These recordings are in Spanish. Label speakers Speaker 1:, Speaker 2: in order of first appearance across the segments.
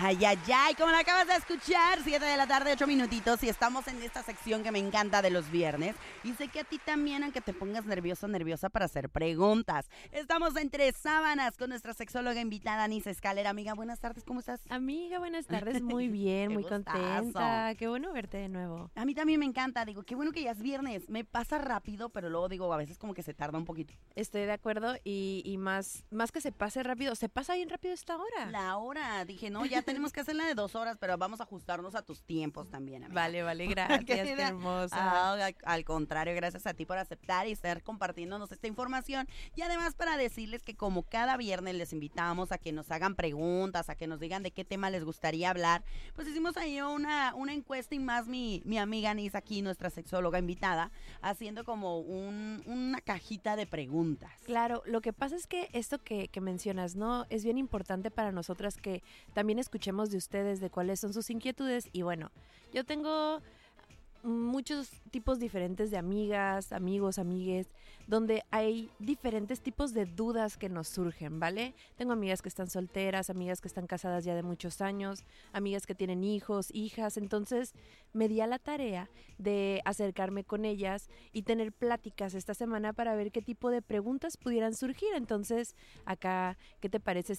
Speaker 1: Ay, ay, ay, como la acabas de escuchar, 7 de la tarde, 8 minutitos, y estamos en esta sección que me encanta de los viernes. Y sé que a ti también, aunque te pongas nervioso, nerviosa para hacer preguntas. Estamos entre sábanas con nuestra sexóloga invitada, Anisa Escalera. Amiga, buenas tardes, ¿cómo estás?
Speaker 2: Amiga, buenas tardes, muy bien, muy contenta. Qué bueno verte de nuevo.
Speaker 1: A mí también me encanta, digo, qué bueno que ya es viernes. Me pasa rápido, pero luego digo, a veces como que se tarda un poquito.
Speaker 2: Estoy de acuerdo y más que se pase rápido, se pasa bien rápido esta hora.
Speaker 1: La hora, dije, no, ya tenemos que hacerla de 2 horas, pero vamos a ajustarnos a tus tiempos también, amiga.
Speaker 2: Vale, gracias, qué hermosa.
Speaker 1: Al contrario, gracias a ti por aceptar y estar compartiéndonos esta información. Y además para decirles que como cada viernes les invitamos a que nos hagan preguntas, a que nos digan de qué tema les gustaría hablar, pues hicimos ahí una encuesta y más mi amiga Anisa aquí, nuestra sexóloga invitada, haciendo como una cajita de preguntas.
Speaker 2: Claro, lo que pasa es que esto que mencionas, ¿no? Es bien importante para nosotras que también escuchemos de ustedes de cuáles son sus inquietudes. Y bueno, yo tengo muchos tipos diferentes de amigas, amigos, amigues, donde hay diferentes tipos de dudas que nos surgen, ¿vale? Tengo amigas que están solteras, amigas que están casadas ya de muchos años, amigas que tienen hijos, hijas, entonces me di a la tarea de acercarme con ellas y tener pláticas esta semana para ver qué tipo de preguntas pudieran surgir. Entonces, acá, ¿qué te parece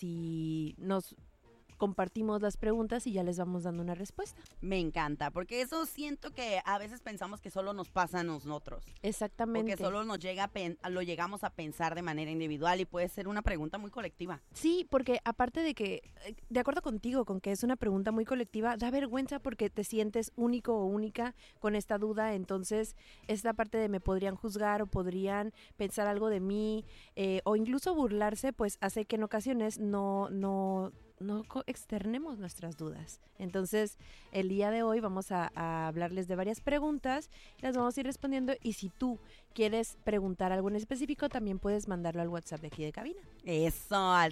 Speaker 2: si nos compartimos las preguntas y ya les vamos dando una respuesta?
Speaker 1: Me encanta, porque eso siento que a veces pensamos que solo nos pasa a nosotros.
Speaker 2: Exactamente.
Speaker 1: Porque solo lo llegamos a pensar de manera individual y puede ser una pregunta muy colectiva.
Speaker 2: Sí, porque aparte de que, de acuerdo contigo, con que es una pregunta muy colectiva, da vergüenza porque te sientes único o única con esta duda. Entonces, esta parte de me podrían juzgar o podrían pensar algo de mí o incluso burlarse, pues hace que en ocasiones no externemos nuestras dudas. Entonces, el día de hoy vamos a hablarles de varias preguntas, las vamos a ir respondiendo y si tú quieres preguntar algo en específico, también puedes mandarlo al WhatsApp de aquí de cabina.
Speaker 1: Eso, al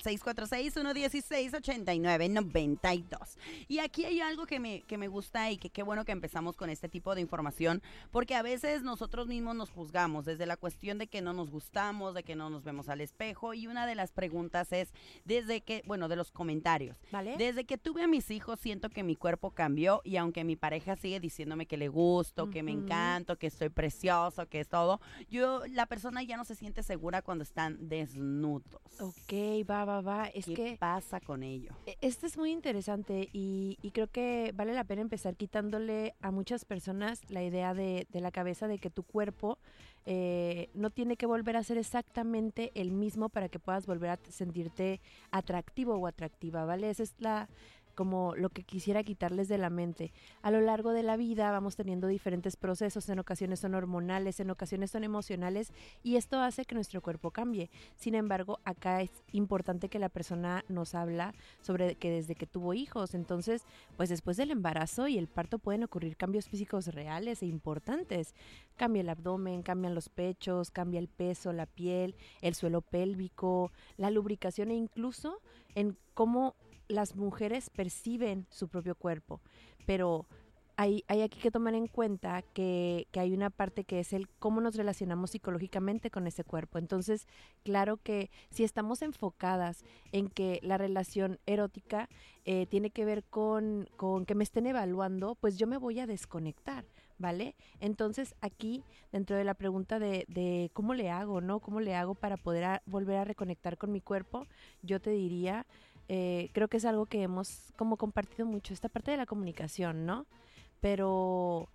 Speaker 1: 646-116-8992. Y aquí hay algo que me gusta y que qué bueno que empezamos con este tipo de información, porque a veces nosotros mismos nos juzgamos desde la cuestión de que no nos gustamos, de que no nos vemos al espejo, y una de las preguntas es de los comentarios.
Speaker 2: ¿Vale?
Speaker 1: Desde que tuve a mis hijos siento que mi cuerpo cambió y aunque mi pareja sigue diciéndome que le gusto, que me encanto, que estoy precioso, que es todo, la persona ya no se siente segura cuando están desnudos.
Speaker 2: Ok, va.
Speaker 1: ¿Qué pasa con ello?
Speaker 2: Esto es muy interesante y creo que vale la pena empezar quitándole a muchas personas la idea de la cabeza de que tu cuerpo no tiene que volver a ser exactamente el mismo para que puedas volver a sentirte atractivo o atractiva, ¿vale? Esa es como lo que quisiera quitarles de la mente. A lo largo de la vida vamos teniendo diferentes procesos, en ocasiones son hormonales, en ocasiones son emocionales y esto hace que nuestro cuerpo cambie. Sin embargo, acá es importante que la persona nos habla sobre que desde que tuvo hijos, entonces, pues después del embarazo y el parto pueden ocurrir cambios físicos reales e importantes. Cambia el abdomen, cambian los pechos, cambia el peso, la piel, el suelo pélvico, la lubricación e incluso en cómo las mujeres perciben su propio cuerpo, pero hay aquí que tomar en cuenta que hay una parte que es el cómo nos relacionamos psicológicamente con ese cuerpo. Entonces, claro que si estamos enfocadas en que la relación erótica tiene que ver con que me estén evaluando, pues yo me voy a desconectar, ¿vale? Entonces, aquí, dentro de la pregunta de cómo le hago, ¿no? ¿Cómo le hago para poder volver a reconectar con mi cuerpo? Yo te diría, creo que es algo que hemos como compartido mucho, esta parte de la comunicación, ¿no? Pero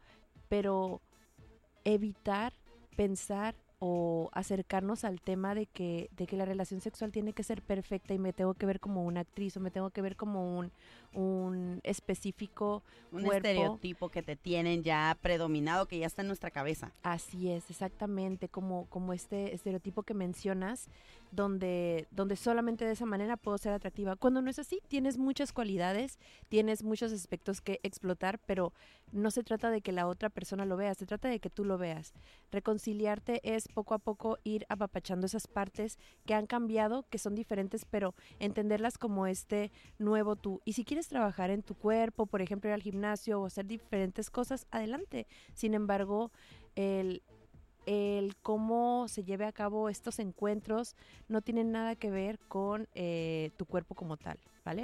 Speaker 2: evitar pensar o acercarnos al tema de que la relación sexual tiene que ser perfecta y me tengo que ver como una actriz o me tengo que ver como un específico cuerpo.
Speaker 1: Estereotipo que te tienen ya predominado, que ya está en nuestra cabeza.
Speaker 2: Así es, exactamente, como este estereotipo que mencionas, donde solamente de esa manera puedo ser atractiva. Cuando no es así, tienes muchas cualidades, tienes muchos aspectos que explotar, pero no se trata de que la otra persona lo vea, se trata de que tú lo veas. Reconciliarte es poco a poco ir apapachando esas partes que han cambiado, que son diferentes, pero entenderlas como este nuevo tú. Y si quieres trabajar en tu cuerpo, por ejemplo, ir al gimnasio o hacer diferentes cosas, adelante. Sin embargo, el cómo se lleve a cabo estos encuentros no tiene nada que ver con tu cuerpo como tal, ¿vale?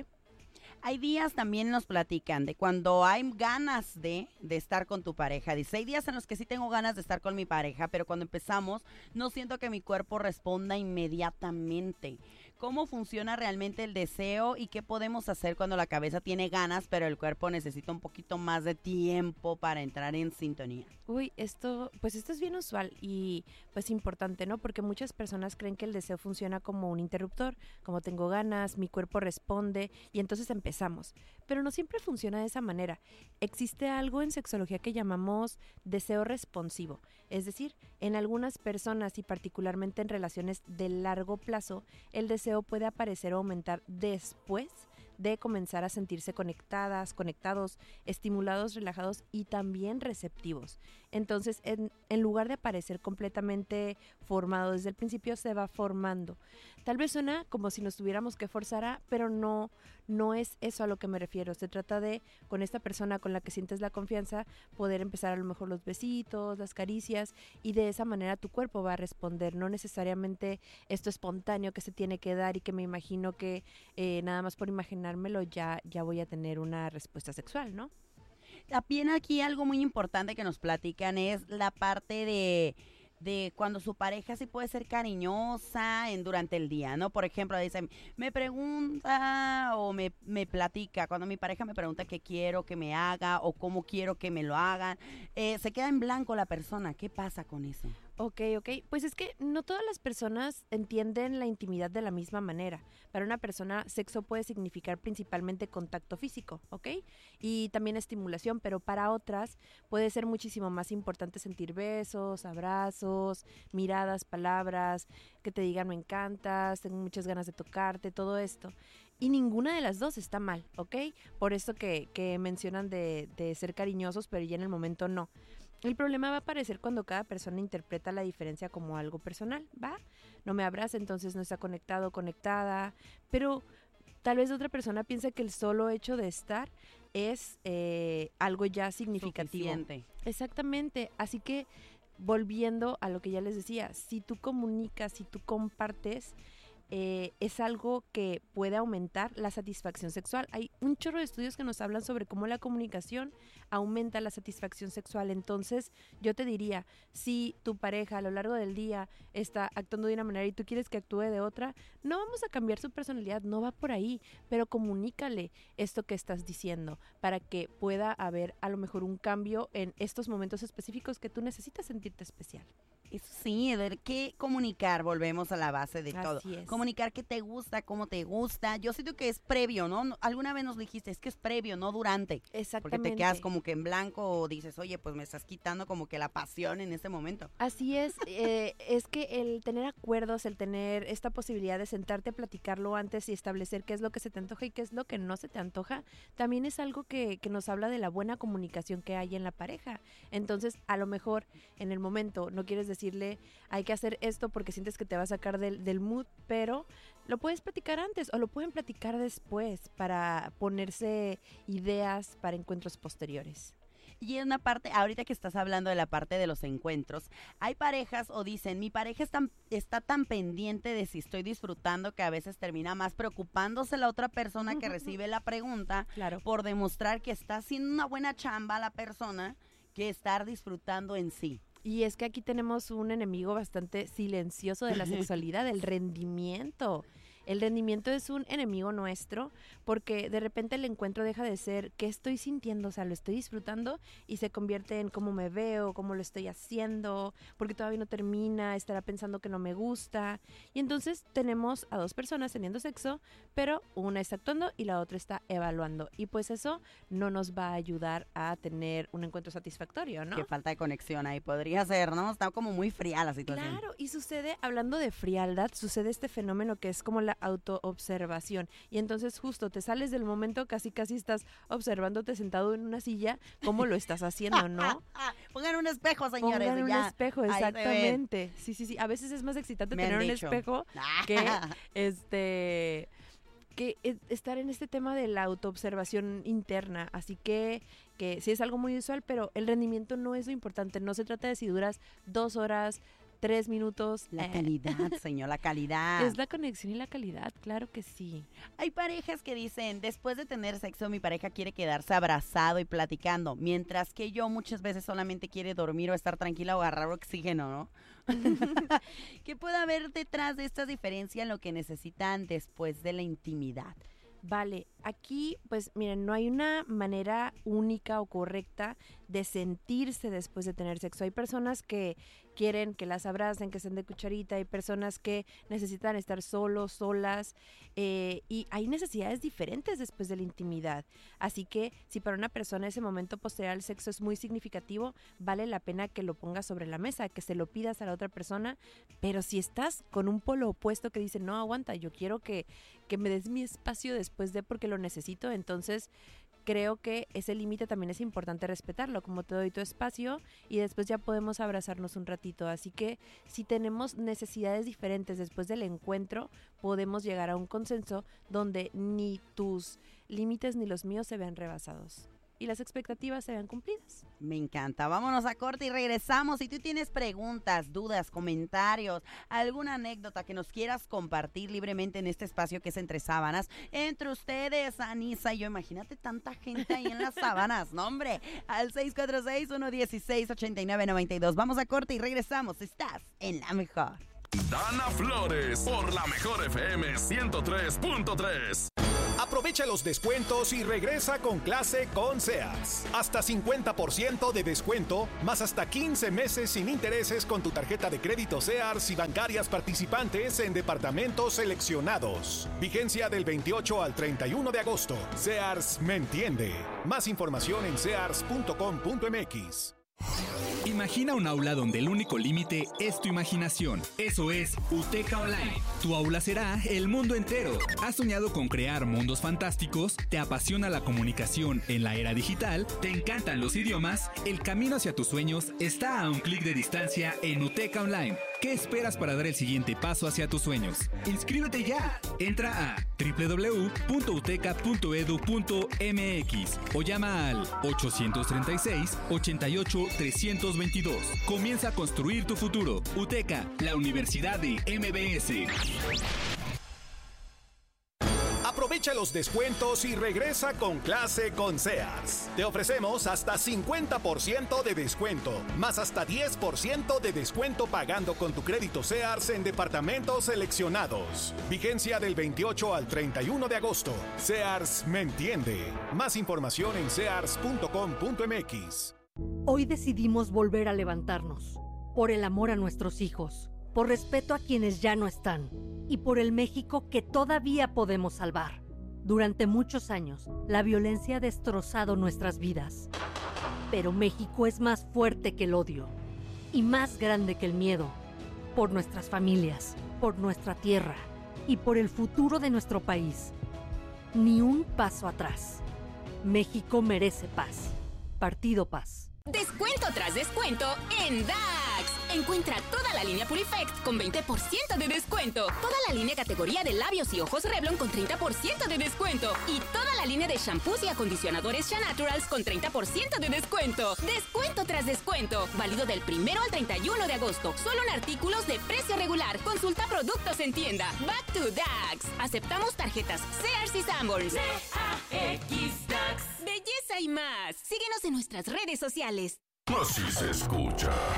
Speaker 1: Hay días también nos platican de cuando hay ganas de estar con tu pareja. Dice, hay días en los que sí tengo ganas de estar con mi pareja, pero cuando empezamos no siento que mi cuerpo responda inmediatamente. ¿Cómo funciona realmente el deseo y qué podemos hacer cuando la cabeza tiene ganas, pero el cuerpo necesita un poquito más de tiempo para entrar en sintonía?
Speaker 2: Uy, esto es bien usual y pues importante, ¿no? Porque muchas personas creen que el deseo funciona como un interruptor, como tengo ganas, mi cuerpo responde y entonces empezamos. Pero no siempre funciona de esa manera. Existe algo en sexología que llamamos deseo responsivo. Es decir, en algunas personas y particularmente en relaciones de largo plazo, el deseo puede aparecer o aumentar después de comenzar a sentirse conectadas, conectados, estimulados, relajados y también receptivos. Entonces, en lugar de aparecer completamente formado desde el principio, se va formando. Tal vez suena como si nos tuviéramos que forzar a, pero no es eso a lo que me refiero. Se trata de, con esta persona con la que sientes la confianza, poder empezar a lo mejor los besitos, las caricias, y de esa manera tu cuerpo va a responder. No necesariamente esto espontáneo que se tiene que dar y que me imagino que nada más por imaginármelo ya voy a tener una respuesta sexual, ¿no?
Speaker 1: También aquí algo muy importante que nos platican es la parte de cuando su pareja sí puede ser cariñosa durante el día, ¿no? Por ejemplo, dicen, me pregunta o me platica, cuando mi pareja me pregunta qué quiero que me haga o cómo quiero que me lo hagan, se queda en blanco la persona. ¿Qué pasa con eso?
Speaker 2: Ok. Pues es que no todas las personas entienden la intimidad de la misma manera. Para una persona, sexo puede significar principalmente contacto físico, ¿ok? Y también estimulación, pero para otras puede ser muchísimo más importante sentir besos, abrazos, miradas, palabras, que te digan me encantas, tengo muchas ganas de tocarte, todo esto. Y ninguna de las dos está mal, ¿ok? Por eso que mencionan de ser cariñosos, pero ya en el momento no. El problema va a aparecer cuando cada persona interpreta la diferencia como algo personal, ¿va? No me abraza, entonces no está conectado, conectada, pero tal vez otra persona piensa que el solo hecho de estar es algo ya significativo.
Speaker 1: Suficiente.
Speaker 2: Exactamente, así que volviendo a lo que ya les decía, si tú comunicas, si tú compartes, es algo que puede aumentar la satisfacción sexual. Hay un chorro de estudios que nos hablan sobre cómo la comunicación aumenta la satisfacción sexual. Entonces, yo te diría, si tu pareja a lo largo del día está actuando de una manera y tú quieres que actúe de otra, no vamos a cambiar su personalidad, no va por ahí, pero comunícale esto que estás diciendo para que pueda haber a lo mejor un cambio en estos momentos específicos que tú necesitas sentirte especial.
Speaker 1: Eso sí, de que comunicar, volvemos a la base de todo.
Speaker 2: Así es.
Speaker 1: Comunicar qué te gusta, cómo te gusta. Yo siento que es previo, ¿no? Alguna vez nos dijiste, es que es previo, no durante. Porque
Speaker 2: Exactamente.
Speaker 1: te quedas como que en blanco o dices, oye, pues me estás quitando como que la pasión en este momento.
Speaker 2: Así es que el tener acuerdos, el tener esta posibilidad de sentarte a platicarlo antes y establecer qué es lo que se te antoja y qué es lo que no se te antoja, también es algo que nos habla de la buena comunicación que hay en la pareja. Entonces, a lo mejor en el momento no quieres decirle, hay que hacer esto porque sientes que te va a sacar del mood, pero lo puedes platicar antes o lo pueden platicar después para ponerse ideas para encuentros posteriores.
Speaker 1: Y en una parte, ahorita que estás hablando de la parte de los encuentros, hay parejas o dicen, mi pareja está tan pendiente de si estoy disfrutando que a veces termina más preocupándose la otra persona que recibe la pregunta
Speaker 2: Claro.
Speaker 1: por demostrar que está haciendo una buena chamba la persona que estar disfrutando en sí.
Speaker 2: Y es que aquí tenemos un enemigo bastante silencioso de la sexualidad, el rendimiento. El rendimiento es un enemigo nuestro porque de repente el encuentro deja de ser qué estoy sintiendo, o sea, lo estoy disfrutando y se convierte en cómo me veo, cómo lo estoy haciendo, porque todavía no termina, estará pensando que no me gusta. Y entonces tenemos a dos personas teniendo sexo, pero una está actuando y la otra está evaluando. Y pues eso no nos va a ayudar a tener un encuentro satisfactorio, ¿no?
Speaker 1: Qué falta de conexión ahí podría ser, ¿no? Está como muy fría la situación.
Speaker 2: Claro, y sucede, hablando de frialdad, sucede este fenómeno que es como la autoobservación. Y entonces justo te sales del momento, casi estás observándote sentado en una silla, cómo lo estás haciendo, ¿no?
Speaker 1: Pongan un espejo, señores.
Speaker 2: Pongan un
Speaker 1: ya.
Speaker 2: espejo,
Speaker 1: Ahí se ven.
Speaker 2: exactamente. Sí. A veces es más excitante
Speaker 1: Me han
Speaker 2: tener un
Speaker 1: dicho.
Speaker 2: espejo que estar en este tema de la autoobservación interna. Así que sí es algo muy usual, pero el rendimiento no es lo importante. No se trata de si duras 2 horas, 3 minutos.
Speaker 1: La calidad, señor, la calidad.
Speaker 2: Es la conexión y la calidad, claro que sí.
Speaker 1: Hay parejas que dicen, después de tener sexo, mi pareja quiere quedarse abrazado y platicando, mientras que yo muchas veces solamente quiere dormir o estar tranquila o agarrar oxígeno, ¿no? ¿Qué puede haber detrás de esta diferencia en lo que necesitan después de la intimidad?
Speaker 2: Vale, aquí pues miren, no hay una manera única o correcta de sentirse después de tener sexo. Hay personas que quieren que las abracen, que estén de cucharita, hay personas que necesitan estar solos, solas, y hay necesidades diferentes después de la intimidad. Así que si para una persona ese momento posterior al sexo es muy significativo, vale la pena que lo pongas sobre la mesa, que se lo pidas a la otra persona, pero si estás con un polo opuesto que dice, no, aguanta, yo quiero que me des mi espacio después de porque lo necesito, entonces creo que ese límite también es importante respetarlo, como te doy tu espacio y después ya podemos abrazarnos un ratito. Así que si tenemos necesidades diferentes después del encuentro, podemos llegar a un consenso donde ni tus límites ni los míos se vean rebasados y las expectativas se vean cumplidas.
Speaker 1: Me encanta. Vámonos a corte y regresamos. Si tú tienes preguntas, dudas, comentarios, alguna anécdota que nos quieras compartir libremente en este espacio que es Entre Sábanas, entre ustedes, Anisa y yo, imagínate tanta gente ahí en las sábanas, no hombre, al 646-116-8992. Vamos a corte y regresamos. Estás en La Mejor.
Speaker 3: Dana Flores por La Mejor FM 103.3.
Speaker 4: Aprovecha los descuentos y regresa con clase con Sears. Hasta 50% de descuento, más hasta 15 meses sin intereses con tu tarjeta de crédito Sears y bancarias participantes en departamentos seleccionados. Vigencia del 28 al 31 de agosto. Sears me entiende. Más información en sears.com.mx.
Speaker 5: Imagina un aula donde el único límite es tu imaginación. Eso es UTECA Online. Tu aula será el mundo entero. ¿Has soñado con crear mundos fantásticos? ¿Te apasiona la comunicación en la era digital? ¿Te encantan los idiomas? El camino hacia tus sueños está a un clic de distancia en UTECA Online. ¿Qué esperas para dar el siguiente paso hacia tus sueños? ¡Inscríbete ya! Entra a www.uteca.edu.mx o llama al 836-88-322. Comienza a construir tu futuro. UTECA, la Universidad de MBS.
Speaker 4: Aprovecha los descuentos y regresa con clase con Sears. Te ofrecemos hasta 50% de descuento, más hasta 10% de descuento pagando con tu crédito Sears en departamentos seleccionados. Vigencia del 28 al 31 de agosto. Sears me entiende. Más información en sears.com.mx.
Speaker 6: Hoy decidimos volver a levantarnos, por el amor a nuestros hijos, por respeto a quienes ya no están y por el México que todavía podemos salvar. Durante muchos años, la violencia ha destrozado nuestras vidas. Pero México es más fuerte que el odio y más grande que el miedo. Por nuestras familias, por nuestra tierra y por el futuro de nuestro país. Ni un paso atrás. México merece paz. Partido Paz.
Speaker 7: Descuento tras descuento en DAX. Encuentra toda la línea Purifect con 20% de descuento. Toda la línea categoría de labios y ojos Revlon con 30% de descuento. Y toda la línea de shampoos y acondicionadores Shanaturals con 30% de descuento. Descuento tras descuento. Válido del 1 al 31 de agosto. Solo en artículos de precio regular. Consulta productos en tienda. Back to DAX. Aceptamos tarjetas Sears y Sanborns. DAX DAX. Belleza y más. Síguenos en nuestras redes sociales.
Speaker 3: Así se escucha